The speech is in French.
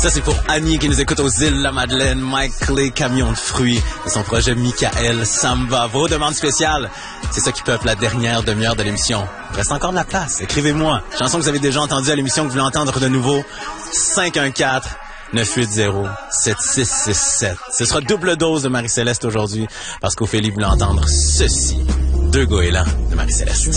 Ça, c'est pour Annie qui nous écoute aux îles La Madeleine, Mike Clay, Camion de fruits, de son projet Michael Samba. Vos demandes spéciales, c'est ça qui peuple la dernière demi-heure de l'émission. Il reste encore de la place. Écrivez-moi. Chanson que vous avez déjà entendue à l'émission, que vous voulez entendre de nouveau. 514-980-7667. Ce sera double dose de Marie-Céleste aujourd'hui, parce qu'Ophélie voulait entendre ceci. Deux goélands de Marie-Céleste.